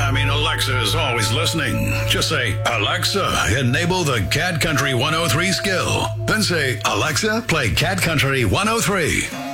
I mean, Alexa is always listening. Just say, Alexa, enable the Cat Country 103 skill. Then say, Alexa, play Cat Country 103.